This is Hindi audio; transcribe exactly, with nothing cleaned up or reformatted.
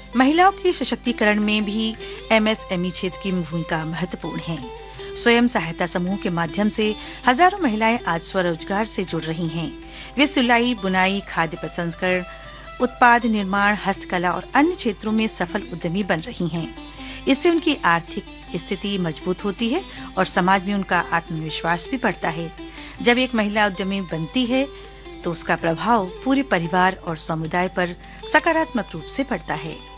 महिलाओं के सशक्तिकरण में भी एमएसएमई क्षेत्र की भूमिका महत्वपूर्ण है। स्वयं सहायता समूह के माध्यम से हजारों महिलाएं आज स्वरोजगार से जुड़ रही हैं। वे सिलाई, बुनाई, खाद्य प्रसंस्करण, उत्पाद निर्माण, हस्तकला और अन्य क्षेत्रों में सफल उद्यमी बन रही हैं। इससे उनकी आर्थिक स्थिति मजबूत होती है और समाज में उनका आत्मविश्वास भी बढ़ता है। जब एक महिला उद्यमी बनती है तो उसका प्रभाव पूरे परिवार और समुदाय पर सकारात्मक रूप से पड़ता है।